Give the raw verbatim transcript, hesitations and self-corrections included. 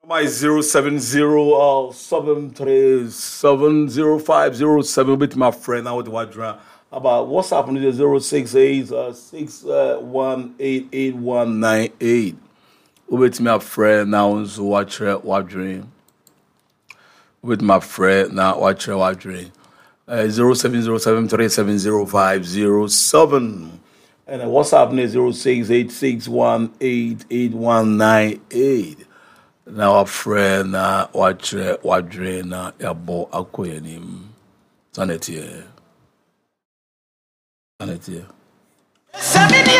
My zero seven zero uh seven three seven zero five zero seven with my friend now with what about what's happening to zero six eight uh six uh one eight eight one nine eight. With my friend now so watch what dream. With my friend now watch what dream. Uh zero seven zero seven three seven zero five zero seven. And uh, what's happening zero six eight six one eight eight one nine eight. Na wafrɛ na wakyerɛ wadwene na yɛabɔ akɔ anim saneteɛ saneteɛ